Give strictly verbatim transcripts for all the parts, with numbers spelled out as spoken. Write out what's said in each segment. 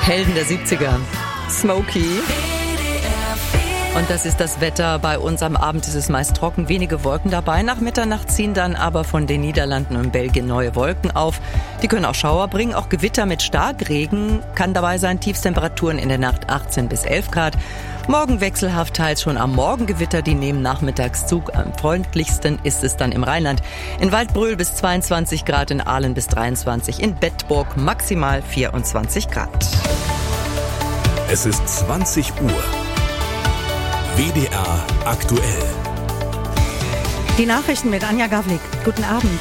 Helden der siebziger. Smokey. Und das ist das Wetter. Bei uns am Abend ist es meist trocken, wenige Wolken dabei. Nach Mitternacht ziehen dann aber von den Niederlanden und Belgien neue Wolken auf. Die können auch Schauer bringen, auch Gewitter mit Starkregen kann dabei sein. Tiefstemperaturen in der Nacht achtzehn bis elf Grad. Morgen wechselhaft, teils schon am Morgen Gewitter, die nehmen nachmittags zu. Am freundlichsten ist es dann im Rheinland. In Waldbröl bis zweiundzwanzig Grad, in Aalen bis dreiundzwanzig, in Bedburg maximal vierundzwanzig Grad. Es ist zwanzig Uhr. W D R aktuell. Die Nachrichten mit Anja Gawlik. Guten Abend.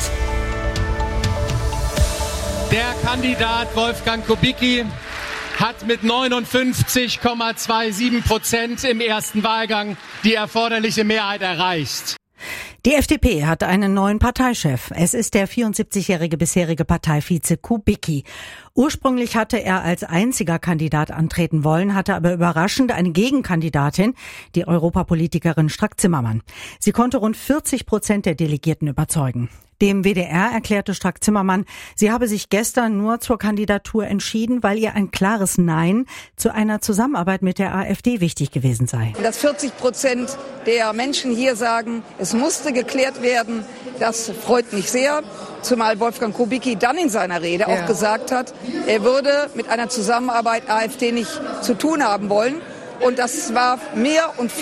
Der Kandidat Wolfgang Kubicki hat mit neunundfünfzig Komma siebenundzwanzig Prozent im ersten Wahlgang die erforderliche Mehrheit erreicht. Die F D P hat einen neuen Parteichef. Es ist der vierundsiebzigjährige bisherige Parteivize Kubicki. Ursprünglich hatte er als einziger Kandidat antreten wollen, hatte aber überraschend eine Gegenkandidatin, die Europapolitikerin Strack-Zimmermann. Sie konnte rund vierzig Prozent der Delegierten überzeugen. Dem W D R erklärte Strack-Zimmermann, sie habe sich gestern nur zur Kandidatur entschieden, weil ihr ein klares Nein zu einer Zusammenarbeit mit der AfD wichtig gewesen sei. Dass vierzig Prozent der Menschen hier sagen, es musste geklärt werden, das freut mich sehr. Zumal Wolfgang Kubicki dann in seiner Rede ja. auch gesagt hat, er würde mit einer Zusammenarbeit AfD nicht zu tun haben wollen. Und das war mehr und viel